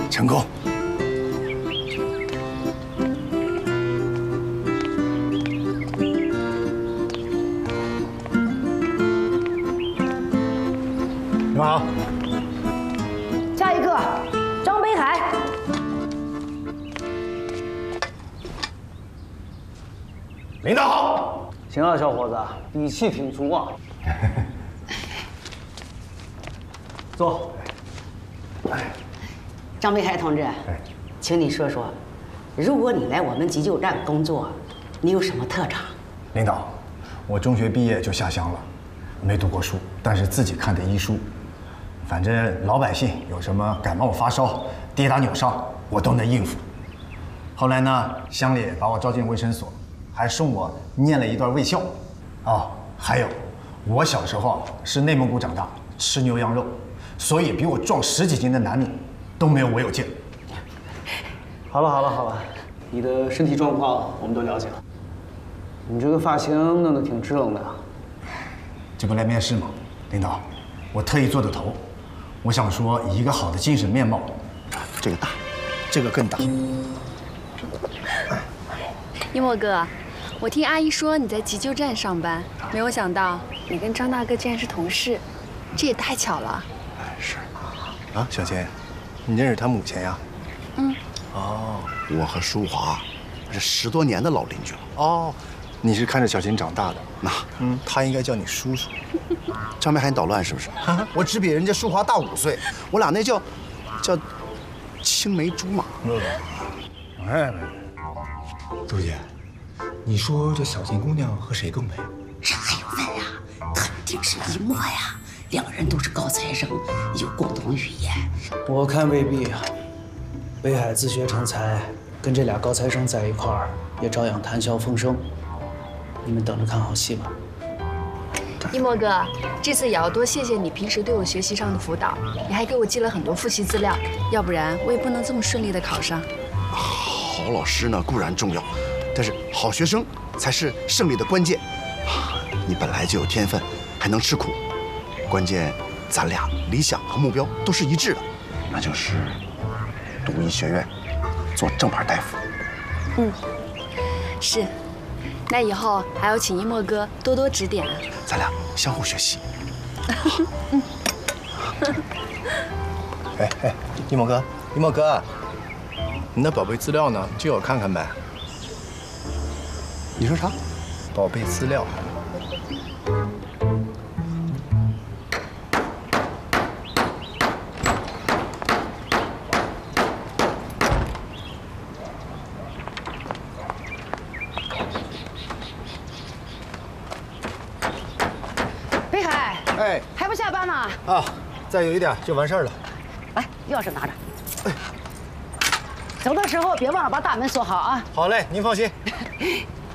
成功。你们好。 下一个，张北海。 领导好。 行啊，小伙子，底气挺足啊。坐。 张北海同志，请你说说，如果你来我们急救站工作，你有什么特长？ 领导，我中学毕业就下乡了，没读过书，但是自己看的医书。反正老百姓有什么感冒发烧、跌打扭伤，我都能应付。后来呢，乡里把我招进卫生所，还送我念了一段卫校。哦，还有，我小时候是内蒙古长大，吃牛羊肉，所以比我壮10几斤的男女都没有我有劲。 好了，你的身体状况我们都了解了。你这个发型弄得挺支棱的。 这不来面试吗，领导？我特意做的头。我想说，以一个好的精神面貌，这个大，这个更大。 一墨哥，我听阿姨说你在急救站上班，没有想到你跟张大哥竟然是同事，这也太巧了。 是。啊，小千，你认识他母亲呀？ 嗯。 哦，我和淑华是10多年的老邻居了。 哦，你是看着小琴长大的。 那， 他应该叫你叔叔。 张北海，你捣乱是不是？我只比人家淑华大5岁，我俩那叫青梅竹马。 哎， 周姐，你说这小金姑娘和谁更配？ 这还用问呀？肯定是一墨呀，两个人都是高材生，有共同语言。 我看未必啊。北海自学成才，跟这俩高材生在一块儿，也照样谈笑风生。你们等着看好戏吧。 一墨哥，这次也要多谢谢你平时对我学习上的辅导，你还给我寄了很多复习资料，要不然我也不能这么顺利的考上。 好老师呢固然重要，但是好学生才是胜利的关键。你本来就有天分，还能吃苦，关键咱俩理想和目标都是一致的，那就是读医学院，做正牌大夫。 是。那以后还要请一墨哥多多指点啊！ 咱俩相互学习。 哎，一墨哥，你的宝贝资料呢？借我看看呗。 你说啥？ 宝贝资料。哎， 还不下班呢？ 啊，再有一点就完事儿了。 来，钥匙拿着。走的时候别忘了把大门锁好啊。 好嘞，您放心。